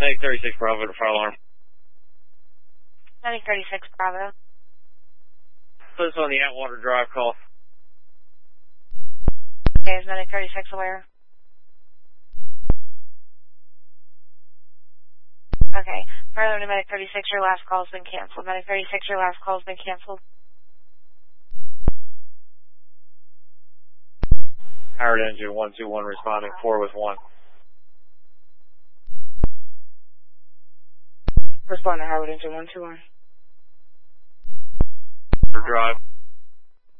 Medic 36 Bravo to fire alarm. Medic 36 Bravo. Put us on the Atwater Drive call. Okay, is Medic 36 aware? Okay. Further to Medic 36, your last call has been canceled. Medic 36, your last call has been canceled. Howard Engine 121 responding 4 with 1. Respond to Howard Engine 121. Drive.